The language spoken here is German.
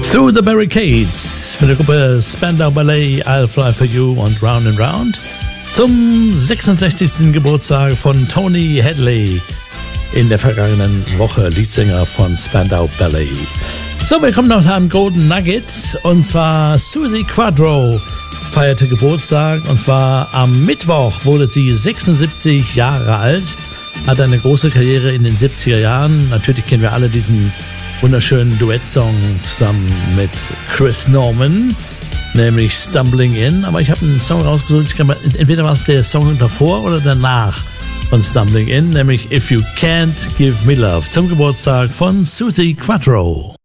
Through the Barricades von der Gruppe Spandau Ballet, I'll Fly For You und Round and Round zum 66. Geburtstag von Tony Hadley in der vergangenen Woche, Leadsänger von Spandau Ballet. So, wir kommen noch nach einem Golden Nugget, und zwar Suzi Quatro feierte Geburtstag, und zwar am Mittwoch wurde sie 76 Jahre alt, hat eine große Karriere in den 70er Jahren. Natürlich kennen wir alle diesen wunderschönen Duettsong zusammen mit Chris Norman, nämlich Stumbling In. Aber ich habe einen Song rausgesucht, entweder war es der Song davor oder danach von Stumbling In, nämlich If You Can't Give Me Love, zum Geburtstag von Suzi Quatro.